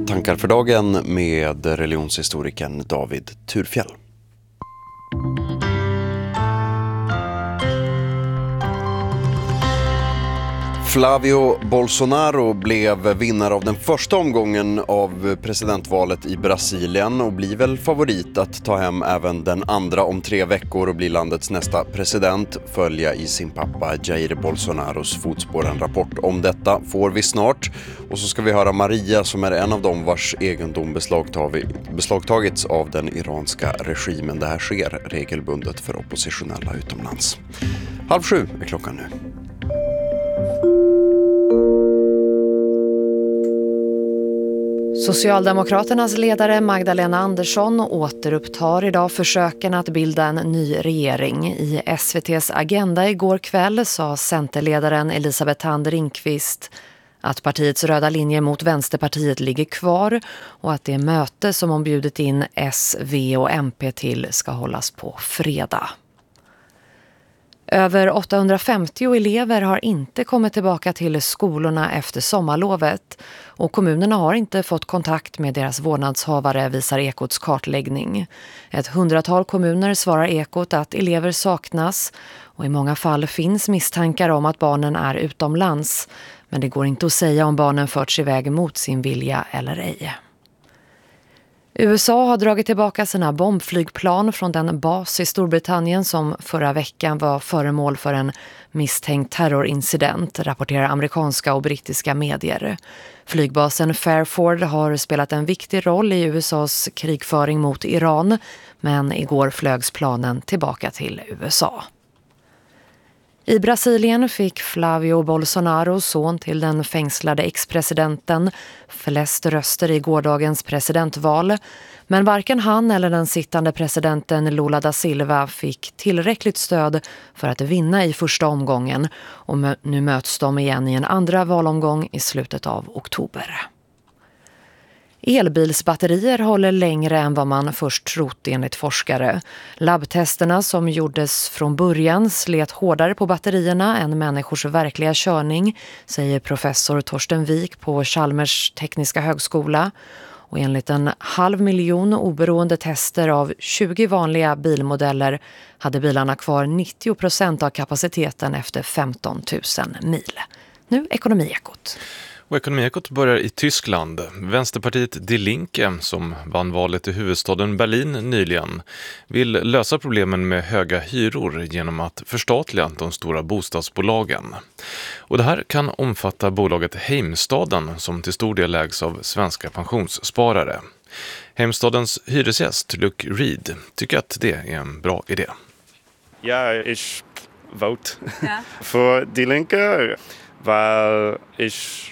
Tankar för dagen med religionshistorikern David Thurfjell. Flavio Bolsonaro blev vinnare av den första omgången av presidentvalet i Brasilien och blir väl favorit att ta hem även den andra om 3 veckor och bli landets nästa president. Följa i sin pappa Jair Bolsonaros fotspår. En rapport om detta får vi snart. Och så ska vi höra Maria som är en av dem vars egendom beslagtagits av den iranska regimen. Det här sker regelbundet för oppositionella utomlands. 6:30 är klockan nu. Socialdemokraternas ledare Magdalena Andersson återupptar idag försöken att bilda en ny regering. I SVT:s Agenda igår kväll sa centerledaren Elisabeth Thand Ringqvist att partiets röda linje mot Vänsterpartiet ligger kvar och att det möte som hon bjudit in S, V och MP till ska hållas på fredag. Över 850 elever har inte kommit tillbaka till skolorna efter sommarlovet och kommunerna har inte fått kontakt med deras vårdnadshavare, visar Ekots kartläggning. 100-tal kommuner svarar Ekot att elever saknas och i många fall finns misstankar om att barnen är utomlands, men det går inte att säga om barnen förts iväg mot sin vilja eller ej. USA har dragit tillbaka sina bombflygplan från den bas i Storbritannien som förra veckan var föremål för en misstänkt terrorincident, rapporterar amerikanska och brittiska medier. Flygbasen Fairford har spelat en viktig roll i USAs krigföring mot Iran, men igår flögs planen tillbaka till USA. I Brasilien fick Flavio Bolsonaro, son till den fängslade ex-presidenten, flest röster i gårdagens presidentval. Men varken han eller den sittande presidenten Lula da Silva fick tillräckligt stöd för att vinna i första omgången. Och nu möts de igen i en andra valomgång i slutet av oktober. Elbilsbatterier håller längre än vad man först trott enligt forskare. Labbtesterna som gjordes från början slet hårdare på batterierna än människors verkliga körning, säger professor Torsten Wik på Chalmers tekniska högskola. Och enligt 500 000 oberoende tester av 20 vanliga bilmodeller hade bilarna kvar 90% av kapaciteten efter 15 000 mil. Nu Ekonomiekot. Och Ekonomiekot börjar i Tyskland. Vänsterpartiet Die Linke, som vann valet i huvudstaden Berlin nyligen, vill lösa problemen med höga hyror genom att förstatliga de stora bostadsbolagen. Och det här kan omfatta bolaget Heimstaden som till stor del ägs av svenska pensionssparare. Heimstadens hyresgäst Luke Reed tycker att det är en bra idé. Ja, jag vote för Die Linke, weil ich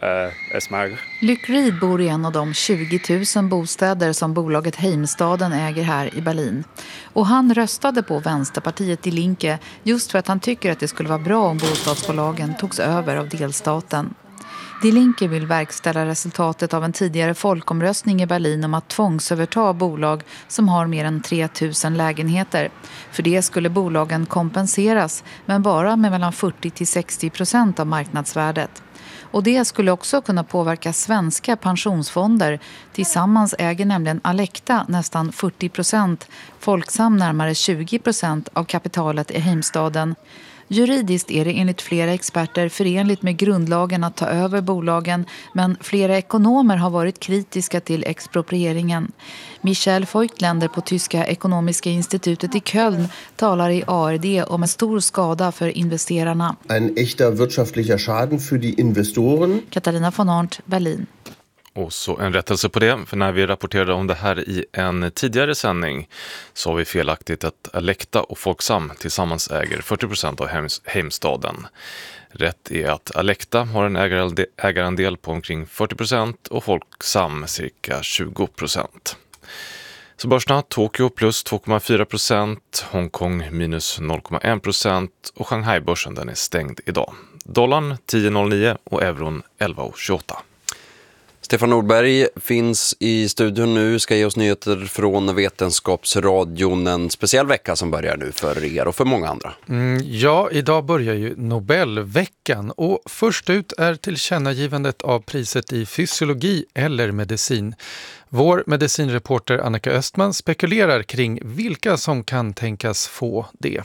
Luke Reed bor i en av de 20 000 bostäder som bolaget Heimstaden äger här i Berlin. Och han röstade på Vänsterpartiet Die Linke just för att han tycker att det skulle vara bra om bostadsbolagen togs över av delstaten. Die Linke vill verkställa resultatet av en tidigare folkomröstning i Berlin om att tvångsöverta bolag som har mer än 3 000 lägenheter. För det skulle bolagen kompenseras, men bara med mellan 40-60% av marknadsvärdet. Och det skulle också kunna påverka svenska pensionsfonder. Tillsammans äger nämligen Alecta nästan 40%, Folksam närmare 20% av kapitalet i Heimstaden. Juridiskt är det enligt flera experter förenligt med grundlagen att ta över bolagen, men flera ekonomer har varit kritiska till exproprieringen. Michael Feuchtländer på Tyska ekonomiska institutet i Köln talar i ARD om en stor skada för investerarna. En echter wirtschaftlicher Schaden för de investoren. Katarina von Arndt, Berlin. Och så en rättelse på det, för när vi rapporterade om det här i en tidigare sändning så har vi felaktigt att Alecta och Folksam tillsammans äger 40% av Heimstaden. Rätt är att Alecta har en ägarandel på omkring 40% och Folksam cirka 20%. Så börserna Tokyo plus 2,4%, Hongkong minus 0,1% och Shanghai-börsen den är stängd idag. Dollarn 10,09 och euron 11,28. Stefan Nordberg finns i studion nu, ska ge oss nyheter från Vetenskapsradion. En speciell vecka som börjar nu för er och för många andra. Ja, idag börjar ju Nobelveckan och först ut är tillkännagivandet av priset i fysiologi eller medicin. Vår medicinreporter Annika Östman spekulerar kring vilka som kan tänkas få det.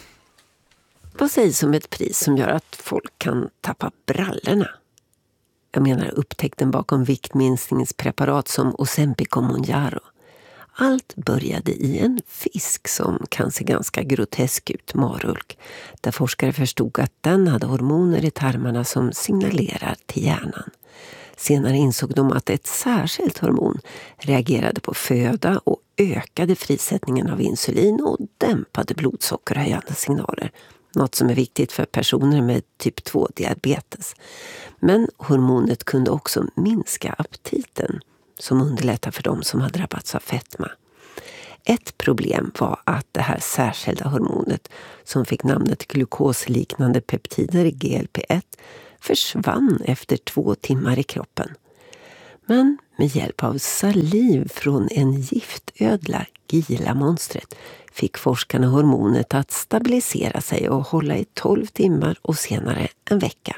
Vad sägs om ett pris som gör att folk kan tappa brallorna? Jag menar upptäckten bakom viktminskningspreparat som Ozempic och Mounjaro. Allt började i en fisk som kan se ganska grotesk ut, marulk, där forskare förstod att den hade hormoner i tarmarna som signalerar till hjärnan. Senare insåg de att ett särskilt hormon reagerade på föda och ökade frisättningen av insulin och dämpade blodsockerhöjande signaler. Något som är viktigt för personer med typ 2-diabetes. Men hormonet kunde också minska aptiten, som underlättar för dem som har drabbats av fetma. Ett problem var att det här särskilda hormonet, som fick namnet glukosliknande peptider GLP-1, försvann efter 2 timmar i kroppen. Men med hjälp av saliv från en giftödla, Gila-monstret, fick forskarna hormonet att stabilisera sig och hålla i 12 timmar och senare en vecka.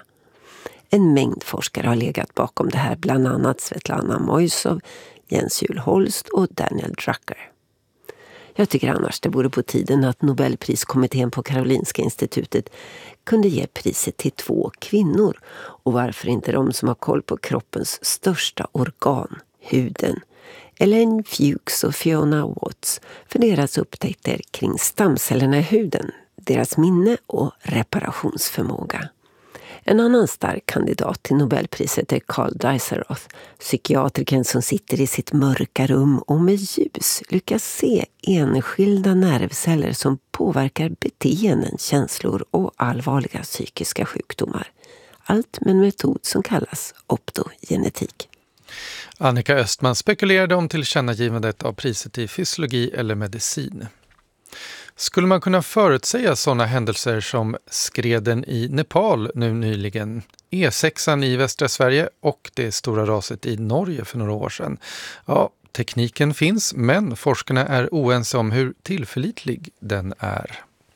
En mängd forskare har legat bakom det här, bland annat Svetlana Moisov, Jens Juul Holst och Daniel Drucker. Jag tycker annars det vore på tiden att Nobelpriskommittén på Karolinska institutet kunde ge priset till 2 kvinnor. Och varför inte de som har koll på kroppens största organ, huden. Elaine Fuchs och Fiona Watts för deras upptäckter kring stamcellerna i huden, deras minne och reparationsförmåga. En annan stark kandidat till Nobelpriset är Carl Deiseroth, psykiatriken som sitter i sitt mörka rum och med ljus lyckas se enskilda nervceller som påverkar beteenden, känslor och allvarliga psykiska sjukdomar. Allt med en metod som kallas optogenetik. Annika Östman spekulerade om tillkännagivandet av priset i fysiologi eller medicin. Skulle man kunna förutsäga sådana händelser som skreden i Nepal nu nyligen, E6an i västra Sverige och det stora raset i Norge för några år sedan? Ja, tekniken finns, men forskarna är oense om hur tillförlitlig den är.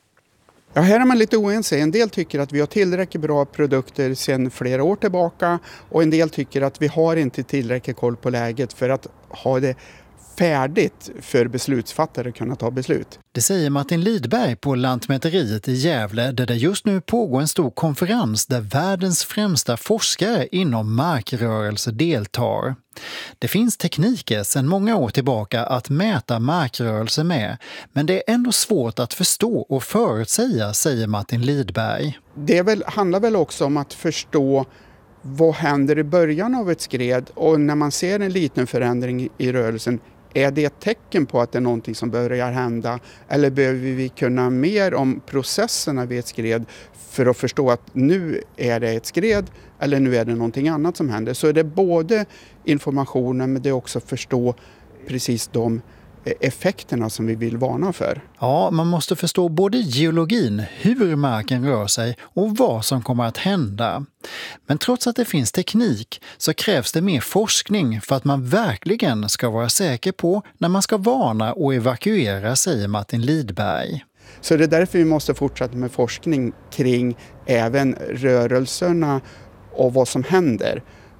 Ja, här är man lite oense. En del tycker att vi har tillräckligt bra produkter sedan flera år tillbaka och en del tycker att vi har inte tillräckligt koll på läget för att ha det färdigt för beslutsfattare att kunna ta beslut. Det säger Martin Lidberg på Lantmäteriet i Gävle, där det just nu pågår en stor konferens där världens främsta forskare inom markrörelse deltar. Det finns tekniker sedan många år tillbaka att mäta markrörelse med, men det är ändå svårt att förstå och förutsäga, säger Martin Lidberg. Det handlar väl också om att förstå vad händer i början av ett skred, och när man ser en liten förändring i rörelsen, är det ett tecken på att det är någonting som börjar hända, eller behöver vi kunna mer om processerna vid ett skred för att förstå att nu är det ett skred eller nu är det någonting annat som händer. Så är det både informationen, men det är också att förstå precis de effekterna som vi vill varna för. Ja, man måste förstå både geologin, hur marken rör sig och vad som kommer att hända. Men trots att det finns teknik så krävs det mer forskning för att man verkligen ska vara säker på när man ska varna och evakuera, säger Martin Lidberg. Så det är därför vi måste fortsätta med forskning kring även rörelserna och vad som händer.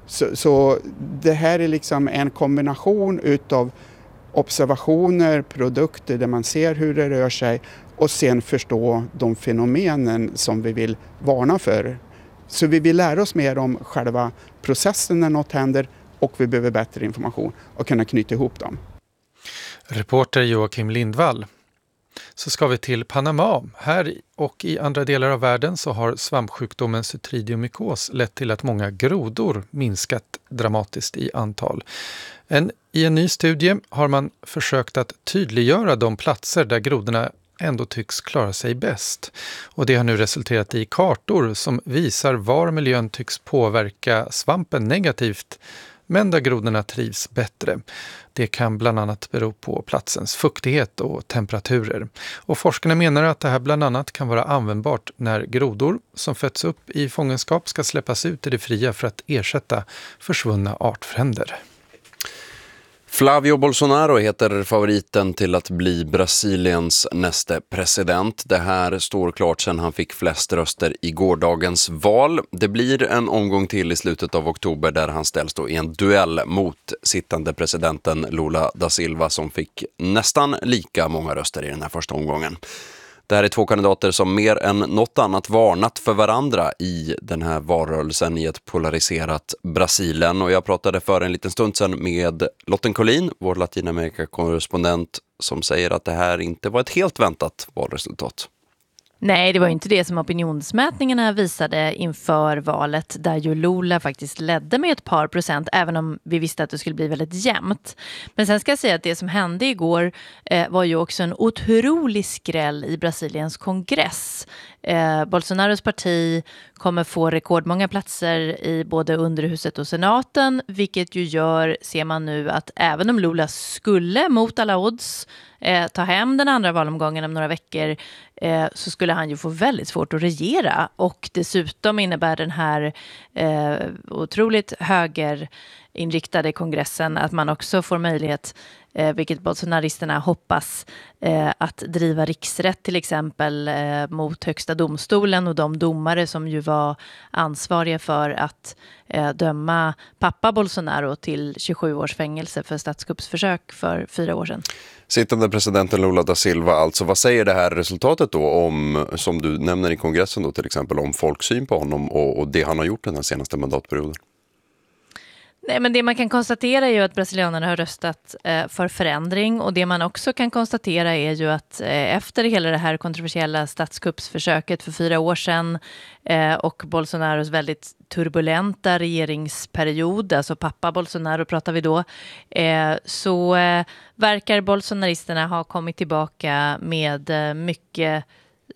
Så det här är liksom en kombination utav observationer, produkter där man ser hur det rör sig och sen förstå de fenomenen som vi vill varna för. Så vi vill lära oss mer om själva processen när något händer och vi behöver bättre information och kunna knyta ihop dem. Reporter Joakim Lindvall. Så ska vi till Panama. Här och i andra delar av världen så har svampsjukdomen Cytridiomykos lett till att många grodor minskat dramatiskt i antal. I en ny studie har man försökt att tydliggöra de platser där grodorna ändå tycks klara sig bäst. Och det har nu resulterat i kartor som visar var miljön tycks påverka svampen negativt, men där grodorna trivs bättre. Det kan bland annat bero på platsens fuktighet och temperaturer. Och forskarna menar att det här bland annat kan vara användbart när grodor som fötts upp i fångenskap ska släppas ut i det fria för att ersätta försvunna artfränder. Flavio Bolsonaro heter favoriten till att bli Brasiliens nästa president. Det här står klart sedan han fick flest röster i gårdagens val. Det blir en omgång till i slutet av oktober där han ställs då i en duell mot sittande presidenten Lula da Silva som fick nästan lika många röster i den här första omgången. Det här är två kandidater som mer än något annat varnat för varandra i den här valrörelsen i ett polariserat Brasilien. Och jag pratade för en liten stund sedan med Lotten Collin, vår Latinamerika-korrespondent, som säger att det här inte var ett helt väntat valresultat. Nej, det var inte det som opinionsmätningarna visade inför valet där ju Lula faktiskt ledde med ett par procent, även om vi visste att det skulle bli väldigt jämnt. Men sen ska jag säga att det som hände igår var ju också en otrolig skräll i Brasiliens kongress. Bolsonaros parti kommer få rekordmånga platser i både underhuset och senaten, vilket ju gör, ser man nu, att även om Lula skulle mot alla odds ta hem den andra valomgången om några veckor, så skulle han ju få väldigt svårt att regera. Och dessutom innebär den här otroligt högerinriktade kongressen att man också får möjlighet, vilket bolsonaristerna hoppas, att driva riksrätt till exempel mot högsta domstolen och de domare som ju var ansvariga för att döma pappa Bolsonaro till 27 års fängelse för statskuppsförsök för 4 år sedan. Sittande presidenten Lula da Silva, alltså vad säger det här resultatet då om, som du nämner i kongressen då till exempel, om folksyn på honom och det han har gjort den här senaste mandatperioden? Nej, men det man kan konstatera är ju att brasilianerna har röstat för förändring, och det man också kan konstatera är ju att efter hela det här kontroversiella statskuppsförsöket för 4 år sedan och Bolsonaros väldigt turbulenta regeringsperiod, alltså pappa Bolsonaro pratar vi då, så verkar bolsonaristerna ha kommit tillbaka med mycket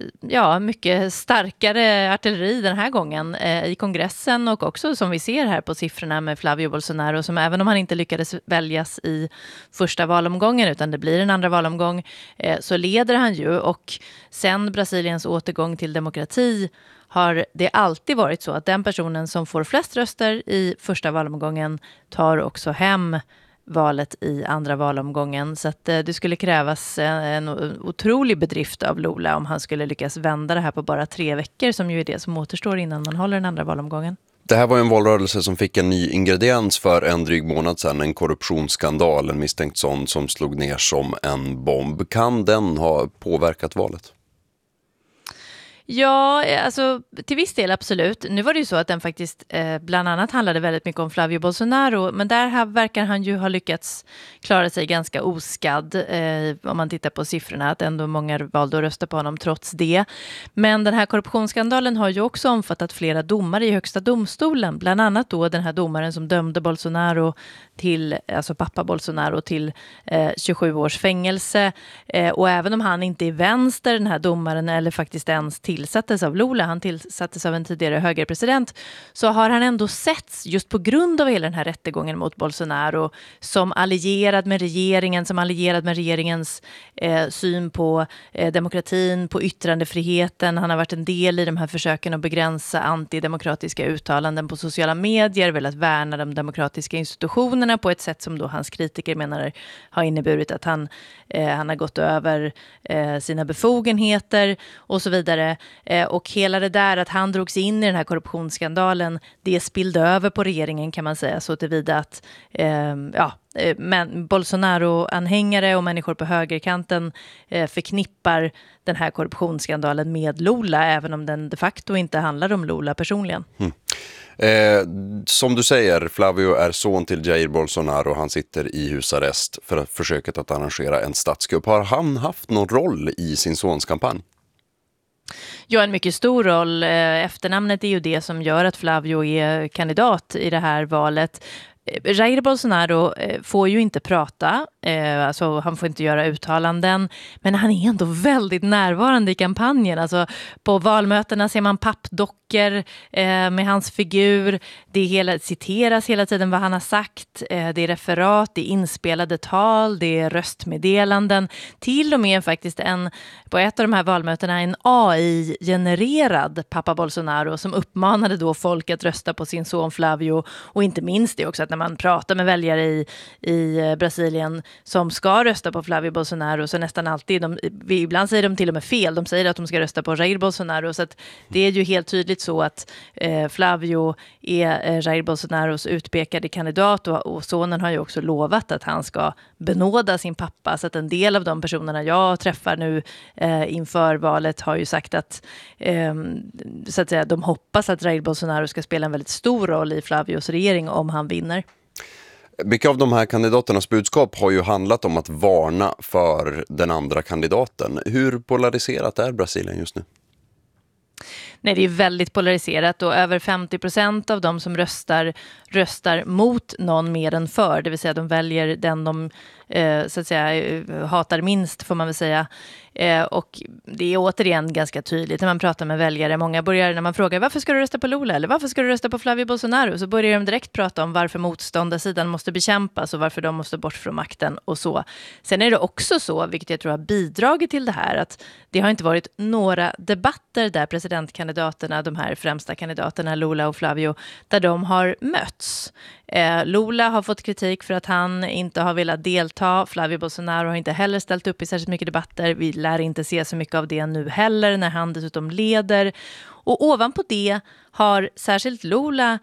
starkare artilleri den här gången i kongressen, och också som vi ser här på siffrorna med Flavio Bolsonaro, som även om han inte lyckades väljas i första valomgången utan det blir en andra valomgång, så leder han ju. Och sen Brasiliens återgång till demokrati har det alltid varit så att den personen som får flest röster i första valomgången tar också hem valet i andra valomgången. Så att det skulle krävas en otrolig bedrift av Lula om han skulle lyckas vända det här på bara 3 veckor, som ju är det som återstår innan man håller den andra valomgången. Det här var en valrörelse som fick en ny ingrediens för en dryg månad sedan, en korruptionsskandal, en misstänkt sån som slog ner som en bomb. Kan den ha påverkat valet? Ja, alltså till viss del absolut. Nu var det ju så att den faktiskt bland annat handlade väldigt mycket om Flavio Bolsonaro, men där verkar han ju ha lyckats klara sig ganska oskadd om man tittar på siffrorna, att ändå många valde att rösta på honom trots det. Men den här korruptionsskandalen har ju också omfattat flera domare i högsta domstolen, bland annat då den här domaren som dömde Bolsonaro till, alltså pappa Bolsonaro, till 27 års fängelse. Och även om han inte är vänster, den här domaren, eller faktiskt ens tillsattes av Lula, han tillsattes av en tidigare högerpresident, så har han ändå setts just på grund av hela den här rättegången mot Bolsonaro som allierad med regeringen, som allierad med regeringens syn på demokratin, på yttrandefriheten. Han har varit en del i de här försöken att begränsa antidemokratiska uttalanden på sociala medier, velat värna de demokratiska institutionerna på ett sätt som då hans kritiker menar har inneburit att han har gått över sina befogenheter och så vidare. Och hela det där att han drogs in i den här korruptionsskandalen, det spillde över på regeringen, kan man säga, så tillvida att men Bolsonaro-anhängare och människor på högerkanten förknippar den här korruptionsskandalen med Lula, även om den de facto inte handlar om Lula personligen. Som du säger, Flavio är son till Jair Bolsonaro. Han sitter i husarrest för försöket att arrangera en statskupp. Har han haft någon roll i sin sons kampanj? Ja, en mycket stor roll. Efternamnet är ju det som gör att Flavio är kandidat i det här valet. Jair Bolsonaro får ju inte prata, alltså han får inte göra uttalanden, men han är ändå väldigt närvarande i kampanjen. Alltså på valmötena ser man pappdockor böcker med hans figur. Det citeras hela tiden vad han har sagt. Det är referat, det är inspelade tal, det är röstmeddelanden. Till och med faktiskt på ett av de här valmötena en AI-genererad pappa Bolsonaro som uppmanade då folk att rösta på sin son Flavio. Och inte minst det också att när man pratar med väljare i Brasilien som ska rösta på Flavio Bolsonaro, så nästan alltid, ibland säger de till och med fel, de säger att de ska rösta på Jair Bolsonaro, så att det är ju helt tydligt så att Flavio är Jair Bolsonaros utpekade kandidat, och sonen har ju också lovat att han ska benåda sin pappa, så att en del av de personerna jag träffar nu inför valet har ju sagt att så att säga, de hoppas att Jair Bolsonaro ska spela en väldigt stor roll i Flavios regering om han vinner. Mycket av de här kandidaternas budskap har ju handlat om att varna för den andra kandidaten. Hur polariserat är Brasilien just nu? Nej, det är väldigt polariserat och över 50% av de som röstar mot någon mer än för. Det vill säga de väljer den de så att säga hatar minst, får man väl säga. Och det är återigen ganska tydligt när man pratar med väljare. Många börjar, när man frågar varför ska du rösta på Lula eller varför ska du rösta på Flavio Bolsonaro, så börjar de direkt prata om varför motståndarsidan måste bekämpas och varför de måste bort från makten och så. Sen är det också så, vilket jag tror har bidragit till det här, att det har inte varit några debatter där presidentkandidaterna, de här främsta kandidaterna Lula och Flavio, där de har mötts. Lula har fått kritik för att han inte har velat delta. Flavio Bolsonaro har inte heller ställt upp i särskilt mycket debatter. Vi lär inte se så mycket av det nu heller när han dessutom leder. Och ovanpå det har särskilt Lula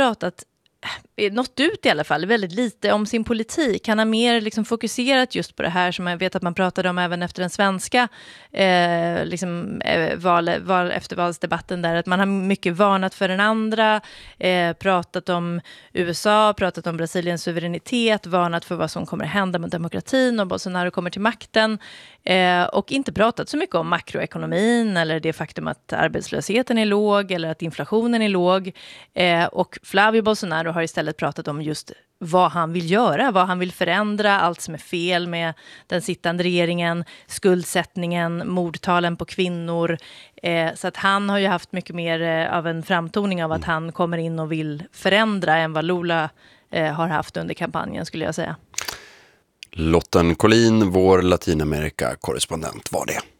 nått ut i alla fall väldigt lite om sin politik. Han har mer liksom fokuserat just på det här som jag vet att man pratade om även efter den svenska eftervalsdebatten där, att man har mycket varnat för den andra, pratat om USA, pratat om Brasiliens suveränitet, varnat för vad som kommer att hända med demokratin och Bolsonaro kommer till makten, och inte pratat så mycket om makroekonomin eller det faktum att arbetslösheten är låg eller att inflationen är låg, och Flavio Bolsonaro har istället pratat om just vad han vill göra, vad han vill förändra, allt som är fel med den sittande regeringen, skuldsättningen, mordtalen på kvinnor. Så att han har ju haft mycket mer av en framtoning av att han kommer in och vill förändra än vad Lula har haft under kampanjen, skulle jag säga. Lotten Collin, vår Latinamerika-korrespondent, var det.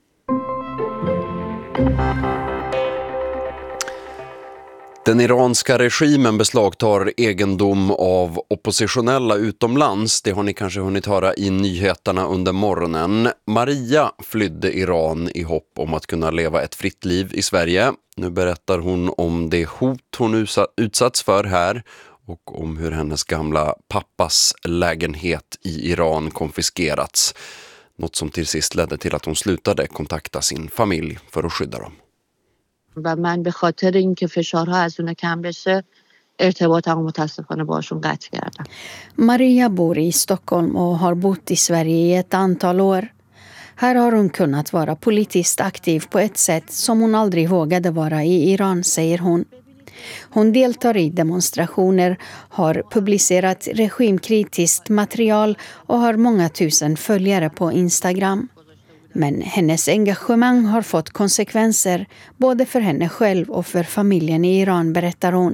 Den iranska regimen beslagtar egendom av oppositionella utomlands. Det har ni kanske hunnit höra i nyheterna under morgonen. Maria flydde Iran i hopp om att kunna leva ett fritt liv i Sverige. Nu berättar hon om det hot hon utsatts för här och om hur hennes gamla pappas lägenhet i Iran konfiskerats. Något som till sist ledde till att hon slutade kontakta sin familj för att skydda dem. و من به خاطر اینکه فشارها از اون کم بشه ارتباطم متاسفانه باشون قطع کردم. Maria bor i Stockholm och har bott i Sverige i ett antal år. Här har hon kunnat vara politiskt aktiv på ett sätt som hon aldrig vågade vara i Iran, säger hon. Hon deltar i demonstrationer, har publicerat regimkritiskt material och har många tusen följare på Instagram. Men hennes engagemang har fått konsekvenser både för henne själv och för familjen i Iran, berättar hon.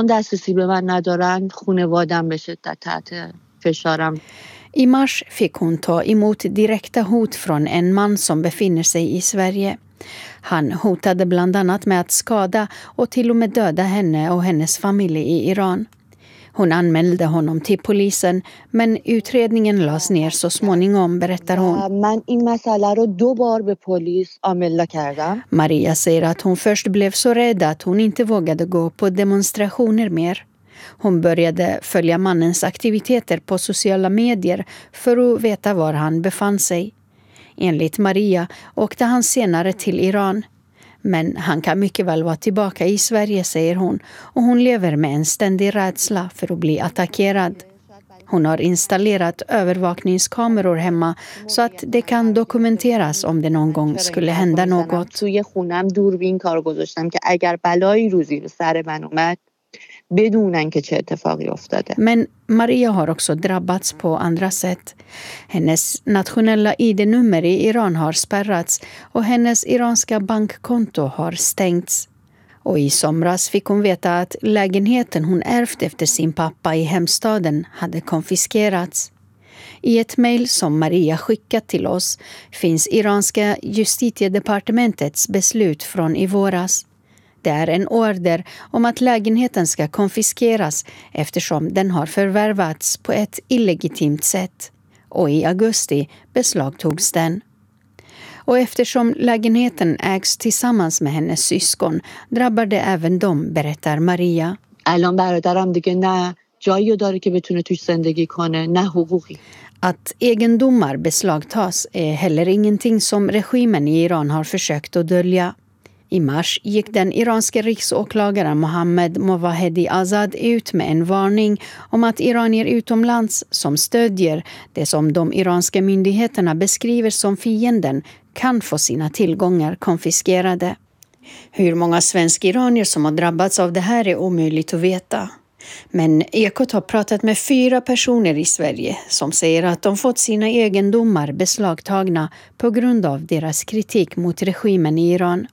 I mars fick hon ta emot direkta hot från en man som befinner sig i Sverige. Han hotade bland annat med att skada och till och med döda henne och hennes familj i Iran. Hon anmälde honom till polisen, men utredningen lades ner så småningom, berättar hon. Maria säger att hon först blev så rädd att hon inte vågade gå på demonstrationer mer. Hon började följa mannens aktiviteter på sociala medier för att veta var han befann sig. Enligt Maria åkte han senare till Iran. Men han kan mycket väl vara tillbaka i Sverige, säger hon, och hon lever med en ständig rädsla för att bli attackerad. Hon har installerat övervakningskameror hemma så att det kan dokumenteras om det någon gång skulle hända något. Men Maria har också drabbats på andra sätt. Hennes nationella ID-nummer i Iran har spärrats och hennes iranska bankkonto har stängts. Och i somras fick hon veta att lägenheten hon ärvt efter sin pappa i hemstaden hade konfiskerats. I ett mejl som Maria skickat till oss finns iranska justitiedepartementets beslut från i våras. Det är en order om att lägenheten ska konfiskeras eftersom den har förvärvats på ett illegitimt sätt. Och i augusti beslagtogs den. Och eftersom lägenheten ägs tillsammans med hennes syskon drabbar det även dem, berättar Maria. Att egendomar beslagtas är heller ingenting som regimen i Iran har försökt att dölja. I mars gick den iranska riksåklagaren Mohammed Moawedi Azad ut med en varning om att iranier utomlands som stödjer det som de iranska myndigheterna beskriver som fienden kan få sina tillgångar konfiskerade. Hur många svenska iranier som har drabbats av det här är omöjligt att veta. Men Ekot har pratat med 4 personer i Sverige som säger att de fått sina egendomar beslagtagna på grund av deras kritik mot regimen i Iran.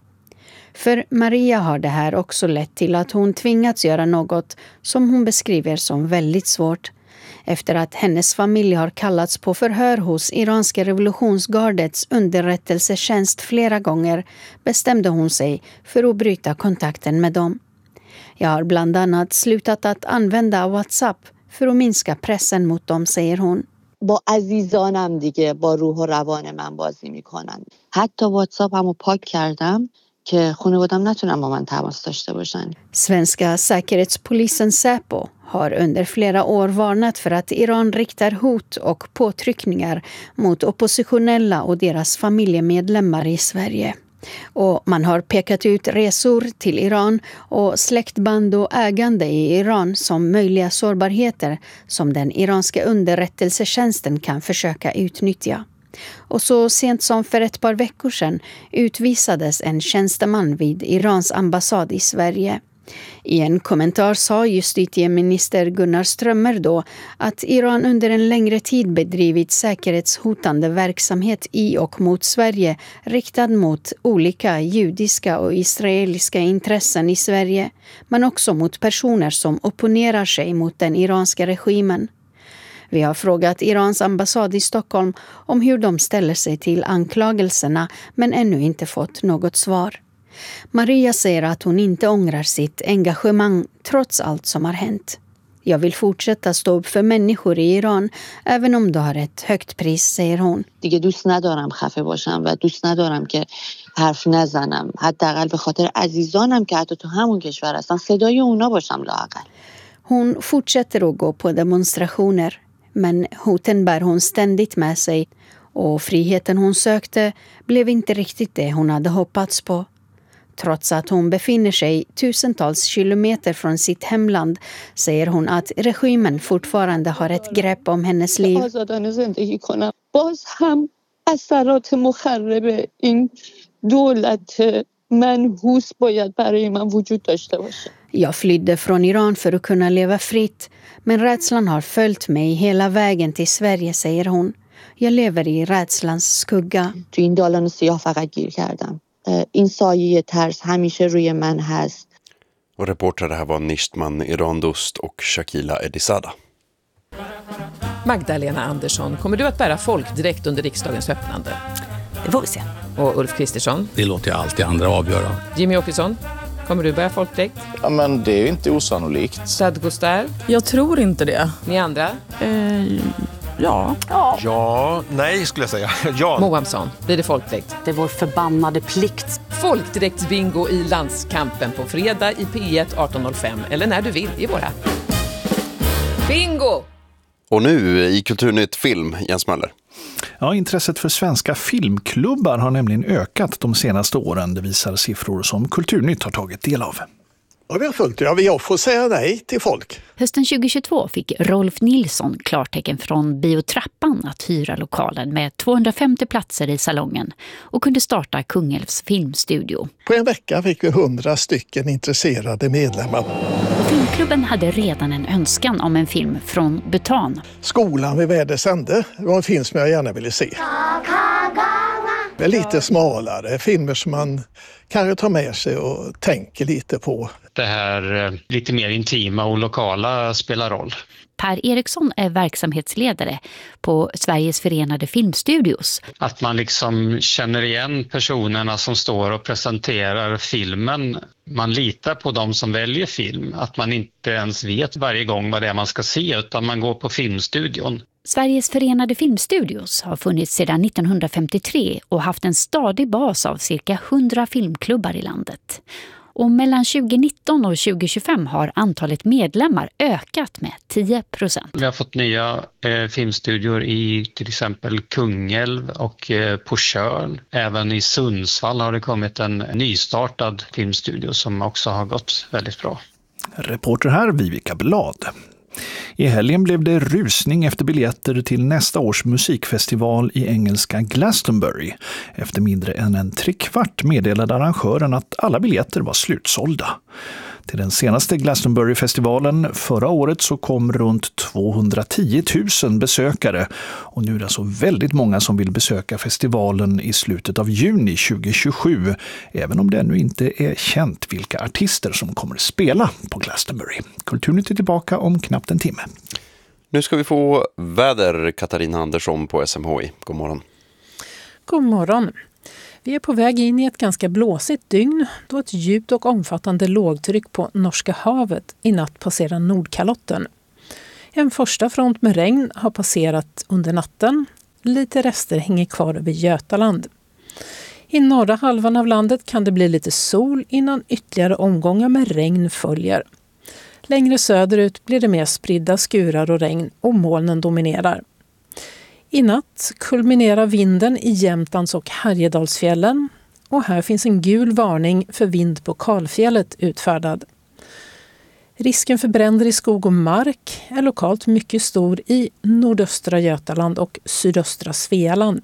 För Maria har det här också lett till att hon tvingats göra något som hon beskriver som väldigt svårt. Efter att hennes familj har kallats på förhör hos iranska revolutionsgardets underrättelsetjänst flera gånger bestämde hon sig för att bryta kontakten med dem. Jag har bland annat slutat att använda WhatsApp för att minska pressen mot dem, säger hon. با عزیزانم دیگه با روح و روان من بازی میکنن. حتی واتساپمو پاک کردم که خانواده‌ام نتونن با من تماس داشته باشن. Svenska säkerhetspolisen Säpo har under flera år varnat för att Iran riktar hot och påtryckningar mot oppositionella och deras familjemedlemmar i Sverige. Och man har pekat ut resor till Iran och släktband och ägande i Iran som möjliga sårbarheter som den iranska underrättelsetjänsten kan försöka utnyttja. Och så sent som för ett par veckor sedan utvisades en tjänsteman vid Irans ambassad i Sverige. I en kommentar sa justitieminister Gunnar Strömmer då att Iran under en längre tid bedrivit säkerhetshotande verksamhet i och mot Sverige riktad mot olika judiska och israeliska intressen i Sverige, men också mot personer som opponerar sig mot den iranska regimen. Vi har frågat Irans ambassad i Stockholm om hur de ställer sig till anklagelserna men ännu inte fått något svar. Maria säger att hon inte ångrar sitt engagemang trots allt som har hänt. Jag vill fortsätta stå upp för människor i Iran även om det har ett högt pris, säger hon. دیگه دوست ندارم خفه باشم و دوست ندارم که حرف نزنم. حداقل به خاطر عزیزانم که حتی تو همون کشور هستن صدای اونا باشم لااقل. Hon fortsätter att gå på demonstrationer, men hoten bär hon ständigt med sig och friheten hon sökte blev inte riktigt det hon hade hoppats på. Trots att hon befinner sig tusentals kilometer från sitt hemland säger hon att regimen fortfarande har ett grepp om hennes liv. باز هم اثرات مخرب این دولت منحوس باید برای من وجود داشته باشه. Jag flydde från Iran för att kunna leva fritt, men rädslan har följt mig hela vägen till Sverige, säger hon. Jag lever i rädslans skugga. تو این دالان سیاه فقط گیر کردم. این سایه ترس همیشه روی من هست. Och reportrare här var Nishtman Irandust och Shakila Edisada. Magdalena Andersson, kommer du att bära folkdräkt under riksdagens öppnande? Det får vi se. Och Ulf Kristersson? Det låter jag alltid andra avgöra. Jimmy Åkesson, kommer du bära folkdräkt? Ja, men det är ju inte osannolikt. Sad Gostar? Jag tror inte det. Ni andra? Ja. Ja, nej skulle jag säga. Ja. Mohamsson, blir det folkdräkt? Det är vår förbannade plikt. Folkdräktsbingo i landskampen på fredag i P1 18.05 eller när du vill i våra. Bingo! Och nu i Kulturnytt film, Jens Möller. Ja, intresset för svenska filmklubbar har nämligen ökat de senaste åren. Det visar siffror som Kulturnytt har tagit del av. Ja, vi har följt. Ja, jag får säga nej till folk. Hösten 2022 fick Rolf Nilsson klartecken från Biotrappan att hyra lokalen med 250 platser i salongen och kunde starta Kungälvs filmstudio. På en vecka fick vi 100 stycken intresserade medlemmar. Filmklubben hade redan en önskan om en film från Butan. Skolan vid Vädersände var en film som jag gärna ville se. Lite smalare, filmer som man kanske tar med sig och tänker lite på. Det här lite mer intima och lokala spelar roll. Per Eriksson är verksamhetsledare på Sveriges förenade filmstudios. Att man liksom känner igen personerna som står och presenterar filmen. Man litar på dem som väljer film. Att man inte ens vet varje gång vad det är man ska se, utan man går på filmstudion. Sveriges förenade filmstudios har funnits sedan 1953 och haft en stadig bas av cirka 100 filmklubbar i landet. Och mellan 2019 och 2025 har antalet medlemmar ökat med 10%. Vi har fått nya filmstudior i till exempel Kungälv och på Tjörn. Även i Sundsvall har det kommit en nystartad filmstudio som också har gått väldigt bra. Reporter här, Vivica Blad. I helgen blev det rusning efter biljetter till nästa års musikfestival i engelska Glastonbury. Efter mindre än en 3/4 meddelade arrangören att alla biljetter var slutsålda. Till den senaste Glastonbury-festivalen förra året så kom runt 210 000 besökare. Och nu är det alltså väldigt många som vill besöka festivalen i slutet av juni 2027. Även om det ännu inte är känt vilka artister som kommer att spela på Glastonbury. Kulturnytt är tillbaka om knappt en timme. Nu ska vi få väder, Katarina Andersson på SMHI. God morgon. God morgon. Vi är på väg in i ett ganska blåsigt dygn då ett djupt och omfattande lågtryck på Norska havet i natt passerar Nordkalotten. En första front med regn har passerat under natten. Lite rester hänger kvar över Götaland. I norra halvan av landet kan det bli lite sol innan ytterligare omgångar med regn följer. Längre söderut blir det mer spridda skurar och regn och molnen dominerar. I natt kulminerar vinden i Jämtlands och Härjedalsfjällen och här finns en gul varning för vind på Kalfjället utfärdad. Risken för bränder i skog och mark är lokalt mycket stor i nordöstra Götaland och sydöstra Svealand.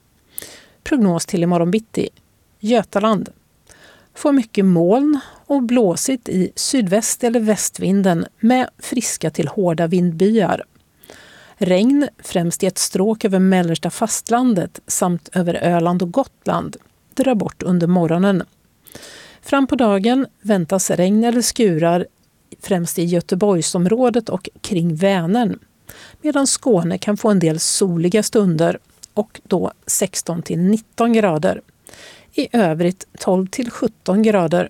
Prognos till imorgon bitti. Götaland får mycket moln och blåsigt i sydväst eller västvinden med friska till hårda vindbyar. Regn främst i ett stråk över mellersta fastlandet samt över Öland och Gotland drar bort under morgonen. Fram på dagen väntas regn eller skurar främst i Göteborgsområdet och kring Vänern. Medan Skåne kan få en del soliga stunder och då 16 till 19 grader. I övrigt 12 till 17 grader.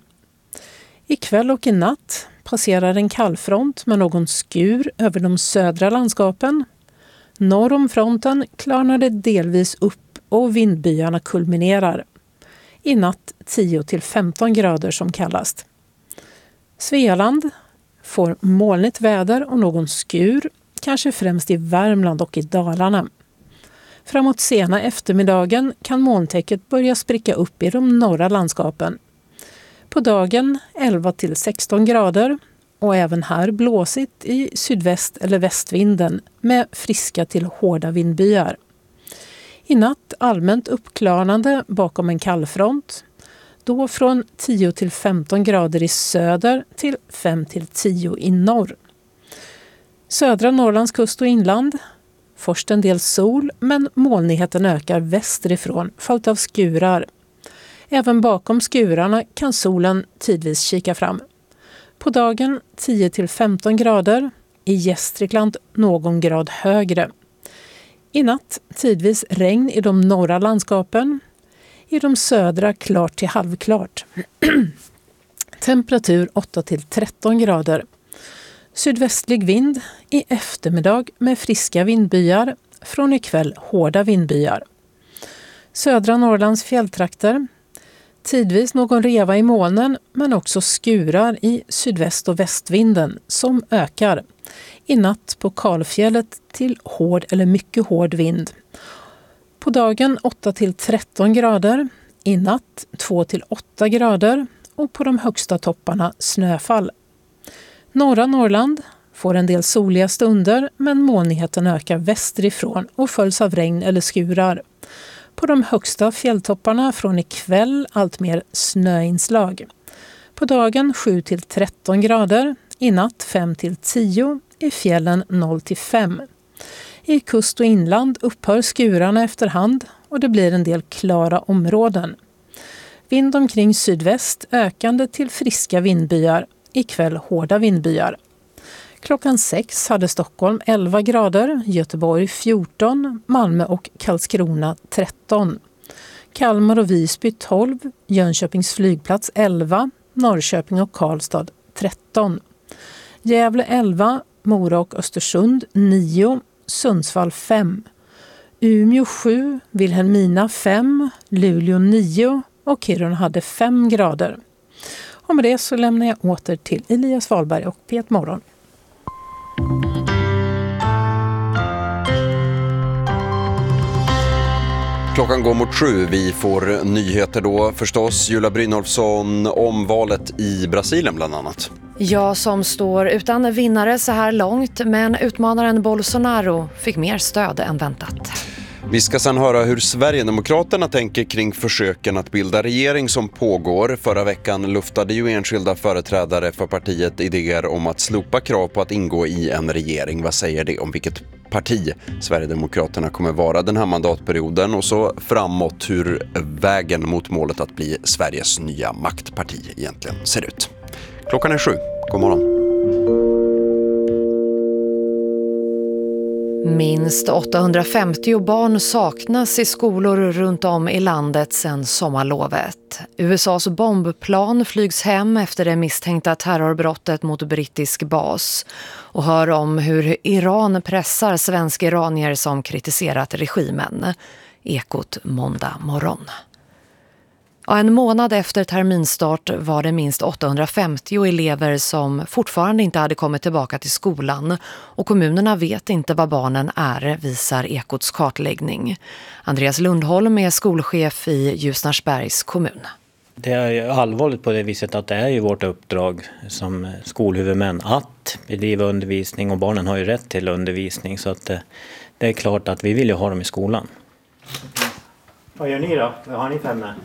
Ikväll och i natt passerar en kallfront med någon skur över de södra landskapen. Norr om fronten klarnar det delvis upp och vindbyarna kulminerar. I natt 10 till 15 grader som kallast. Svealand får molnigt väder och någon skur, kanske främst i Värmland och i Dalarna. Framåt sena eftermiddagen kan molntäcket börja spricka upp i de norra landskapen. På dagen 11 till 16 grader och även här blåsigt i sydväst eller västvinden med friska till hårda vindbyar. I natt allmänt uppklarnande bakom en kallfront. Då från 10 till 15 grader i söder till 5 till 10 i norr. Södra Norrlands kust och inland. Först en del sol men molnigheten ökar västerifrån följt av skurar. Även bakom skurarna kan solen tidvis kika fram. På dagen 10 till 15 grader, i Gästrikland någon grad högre. I natt tidvis regn i de norra landskapen, i de södra klart till halvklart. Temperatur 8 till 13 grader. Sydvästlig vind i eftermiddag med friska vindbyar, från ikväll hårda vindbyar. Södra Norrlands fjälltrakter. Tidvis någon reva i molnen men också skurar i sydväst- och västvinden som ökar. I natt på Kalfjället till hård eller mycket hård vind. På dagen 8 till 13 grader, i natt 2 till 8 grader och på de högsta topparna snöfall. Norra Norrland får en del soliga stunder men molnigheten ökar västerifrån och följs av regn eller skurar. På de högsta fjälltopparna från ikväll allt mer snöinslag. På dagen 7 till 13 grader, i natt 5 till 10, i fjällen 0 till 5. I kust och inland upphör skurarna efterhand och det blir en del klara områden. Vind omkring sydväst, ökande till friska vindbyar, ikväll hårda vindbyar. Klockan 6 hade Stockholm 11 grader, Göteborg 14, Malmö och Karlskrona 13. Kalmar och Visby 12, Jönköpings flygplats 11, Norrköping och Karlstad 13. Gävle 11, Mora och Östersund 9, Sundsvall 5. Umeå 7, Vilhelmina 5, Luleå 9 och Kiruna hade 5 grader. Och med det så lämnar jag åter till Elias Wahlberg och P1 Morgon. Klockan går mot 7. Vi får nyheter då förstås. Julia Brynolfsson om valet i Brasilien bland annat. Ja, som står utan vinnare så här långt, men utmanaren Bolsonaro fick mer stöd än väntat. Vi ska sedan höra hur Sverigedemokraterna tänker kring försöken att bilda regering som pågår. Förra veckan luftade ju enskilda företrädare för partiet idéer om att slopa krav på att ingå i en regering. Vad säger det om vilket parti Sverigedemokraterna kommer vara den här mandatperioden? Och så framåt hur vägen mot målet att bli Sveriges nya maktparti egentligen ser ut. Klockan är 7. God morgon. Minst 850 barn saknas i skolor runt om i landet sedan sommarlovet. USAs bombplan flygs hem efter det misstänkta terrorbrottet mot brittisk bas. Och hör om hur Iran pressar svenska iranier som kritiserat regimen. Ekot måndag morgon. En månad efter terminstart var det minst 850 elever som fortfarande inte hade kommit tillbaka till skolan och kommunerna vet inte vad barnen är, visar Ekots kartläggning. Andreas Lundholm är skolchef i Ljusnarsbergs kommun. Det är allvarligt på det viset att det är ju vårt uppdrag som skolhuvudmän att bedriva undervisning och barnen har ju rätt till undervisning så att det är klart att vi vill ju ha dem i skolan. Vad gör ni då? Vad har ni för ämne?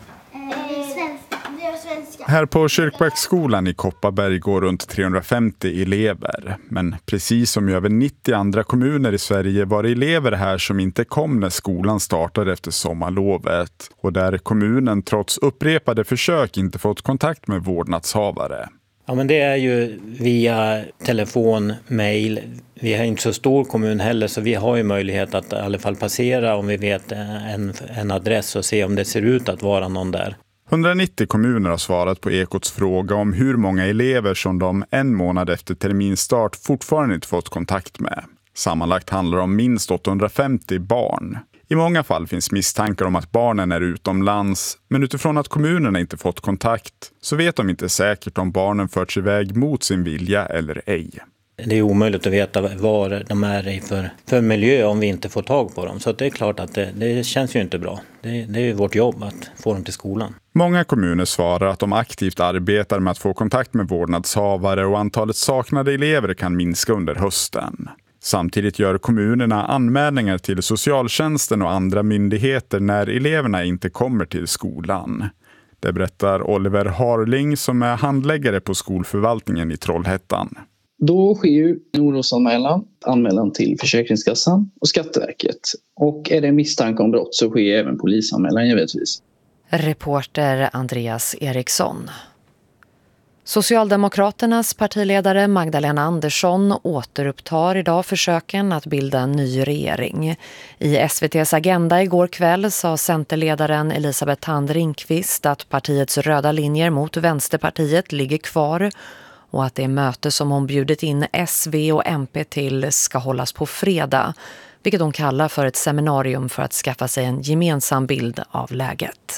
Här på Kyrkbacksskolan i Kopparberg går runt 350 elever. Men precis som i över 90 andra kommuner i Sverige var det elever här som inte kom när skolan startade efter sommarlovet. Och där kommunen trots upprepade försök inte fått kontakt med vårdnadshavare. Ja, men det är ju via telefon, mejl. Vi har inte så stor kommun heller så vi har ju möjlighet att i alla fall passera om vi vet en adress och se om det ser ut att vara någon där. 190 kommuner har svarat på Ekots fråga om hur många elever som de en månad efter terminstart fortfarande inte fått kontakt med. Sammanlagt handlar det om minst 850 barn. I många fall finns misstankar om att barnen är utomlands, men utifrån att kommunerna inte fått kontakt så vet de inte säkert om barnen förts iväg mot sin vilja eller ej. Det är omöjligt att veta vad de är i för miljö om vi inte får tag på dem. Så det är klart att det känns ju inte bra. Det är ju vårt jobb att få dem till skolan. Många kommuner svarar att de aktivt arbetar med att få kontakt med vårdnadshavare och antalet saknade elever kan minska under hösten. Samtidigt gör kommunerna anmälningar till socialtjänsten och andra myndigheter när eleverna inte kommer till skolan. Det berättar Oliver Harling som är handläggare på skolförvaltningen i Trollhättan. Då sker ju en orosanmälan till Försäkringskassan och Skatteverket. Och är det misstanke om brott så sker även polisanmälan givetvis. Reporter Andreas Eriksson. Socialdemokraternas partiledare Magdalena Andersson återupptar idag försöken att bilda en ny regering. I SVT:s Agenda igår kväll sa centerledaren Elisabeth Thand Ringqvist att partiets röda linjer mot Vänsterpartiet ligger kvar och att det möte som hon bjudit in SV och MP till ska hållas på fredag, vilket hon kallar för ett seminarium för att skaffa sig en gemensam bild av läget.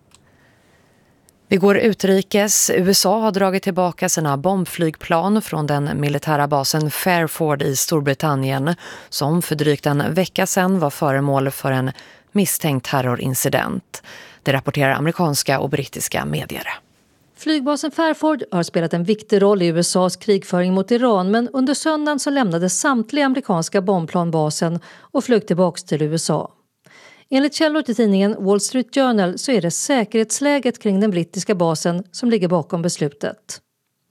Vi går utrikes. USA har dragit tillbaka sina bombflygplan från den militära basen Fairford i Storbritannien som för drygt en vecka sedan var föremål för en misstänkt terrorincident. Det rapporterar amerikanska och brittiska medier. Flygbasen Fairford har spelat en viktig roll i USAs krigföring mot Iran, men under söndagen så lämnade samtliga amerikanska bombplan basen och flög tillbaka till USA. Enligt källor till tidningen Wall Street Journal så är det säkerhetsläget kring den brittiska basen som ligger bakom beslutet.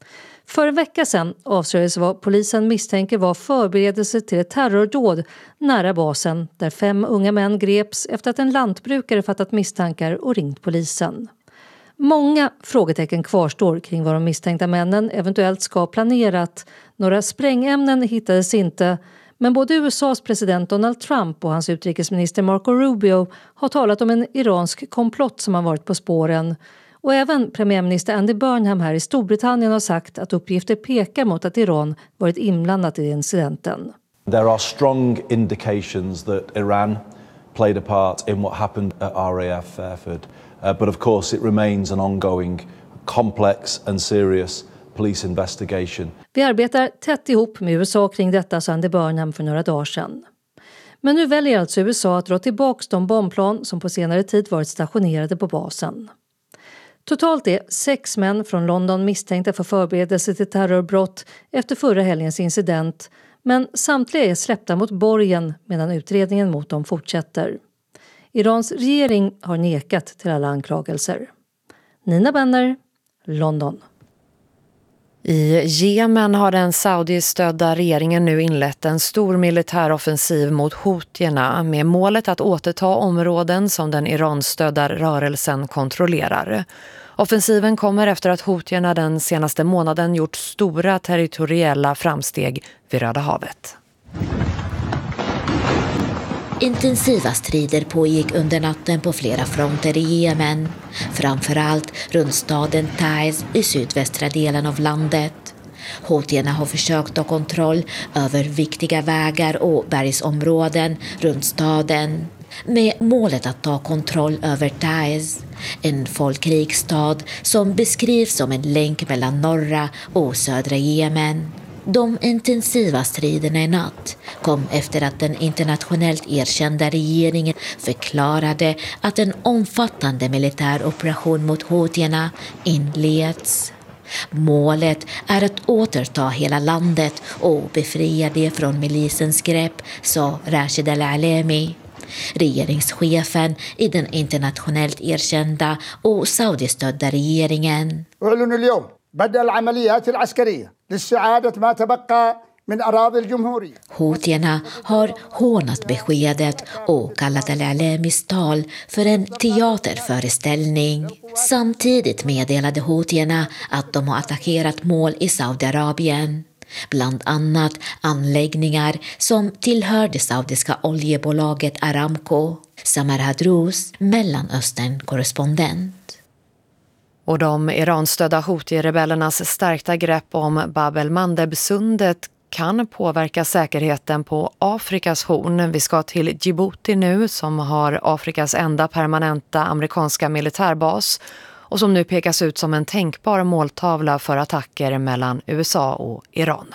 För en vecka sedan avslöjades vad polisen misstänker var förberedelse till ett terrordåd nära basen där 5 unga män greps efter att en lantbrukare fattat misstankar och ringt polisen. Många frågetecken kvarstår kring vad de misstänkta männen eventuellt ska ha planerat. Några sprängämnen hittades inte, men både USAs president Donald Trump och hans utrikesminister Marco Rubio har talat om en iransk komplott som har varit på spåren. Och även premiärminister Andy Burnham här i Storbritannien har sagt att uppgifter pekar mot att Iran varit inblandat i incidenten. There are strong indications that Iran played a part in what happened at RAF Fairford. But of course it remains an ongoing, complex and serious police investigation. Vi arbetar tätt ihop med USA kring detta, sa Andy Burnham för några dagar sedan. Men nu väljer alltså USA att dra tillbaka de bombplan som på senare tid varit stationerade på basen. Totalt är 6 män från London misstänkta för förberedelse till terrorbrott efter förra helgens incident, men samtliga är släppta mot borgen medan utredningen mot dem fortsätter. Irans regering har nekat till alla anklagelser. Nina Benner, London. I Jemen har den saudistödda regeringen nu inlett en stor militäroffensiv mot houthierna med målet att återta områden som den Iran-stödda rörelsen kontrollerar. Offensiven kommer efter att houthierna den senaste månaden gjort stora territoriella framsteg vid Röda havet. Intensiva strider pågick under natten på flera fronter i Jemen, framförallt runt staden Taiz i sydvästra delen av landet. Houthierna har försökt ta kontroll över viktiga vägar och bergsområden runt staden med målet att ta kontroll över Taiz, en folkrik stad som beskrivs som en länk mellan norra och södra Jemen. De intensiva striderna i natt kom efter att den internationellt erkända regeringen förklarade att en omfattande militär operation mot houthierna inleds. Målet är att återta hela landet och befria det från milisens grepp, sa Rashid Al-Alemi, regeringschefen i den internationellt erkända och saudistödda regeringen. Houthierna har hånat beskedet och kallat Al-Alemis tal för en teaterföreställning. Samtidigt meddelade houthierna att de har attackerat mål i Saudiarabien. Bland annat anläggningar som tillhör det saudiska oljebolaget Aramco. Samar Hadrous, Mellanöstern-korrespondent. Och de Iran-stödda Houthi-rebellernas stärkta grepp om Bab el-Mandeb-sundet kan påverka säkerheten på Afrikas horn. Vi ska till Djibouti nu, som har Afrikas enda permanenta amerikanska militärbas och som nu pekas ut som en tänkbar måltavla för attacker mellan USA och Iran.